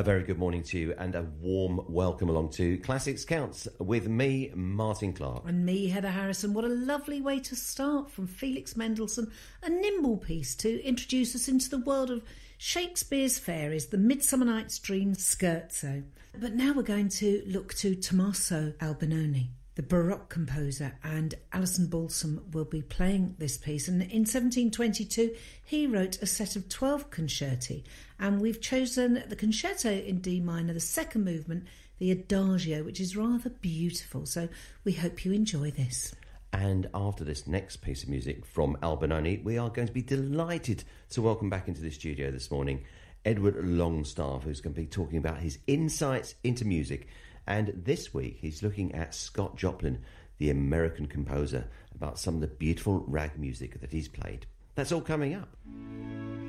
A very good morning to you and a warm welcome along to Classics Counts with me, Martin Clark. And me, Heather Harrison. What a lovely way to start from Felix Mendelssohn, a nimble piece to introduce us into the world of Shakespeare's fairies, the Midsummer Night's Dream scherzo. But now we're going to look to Tommaso Albinoni, the Baroque composer, and Alison Balsam will be playing this piece. And in 1722, he wrote a set of 12 concerti, and we've chosen the concerto in D minor, the second movement, the Adagio, which is rather beautiful. So we hope you enjoy this. And after this next piece of music from Albinoni, we are going to be delighted to welcome back into the studio this morning Edward Longstaff, who's going to be talking about his insights into music. And this week he's looking at Scott Joplin, the American composer, about some of the beautiful rag music that he's played. That's all coming up.